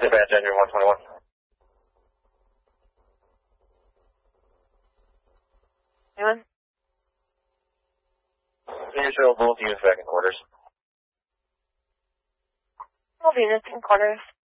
Dispatch engine 121. Anyone? Can you show both units back in quarters? Both units in quarters.